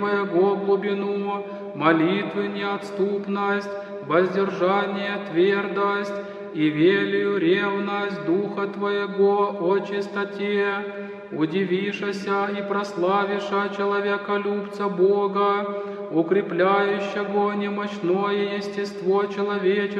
Твоего глубину, молитвы неотступность, воздержание твердость, и велию ревность Духа Твоего о чистоте, удивишася и прославиша человеколюбца Бога, укрепляющего немощное естество человеческое,